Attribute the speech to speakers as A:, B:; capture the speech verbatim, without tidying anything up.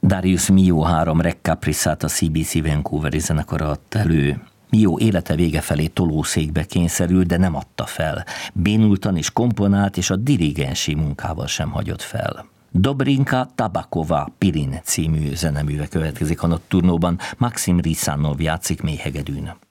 A: Darius Milhaud három Rec Caprice-át a cé bé cé Vancouveri zenekara adta elő. Milhaud élete vége felé tolószékbe kényszerült, de nem adta fel. Bénultan is komponált, és a dirigensi munkával sem hagyott fel. Dobrinka Tabakova Pirin című zeneműve következik a Nocturnóban. Maxim Rysánov játszik mélyhegedűn.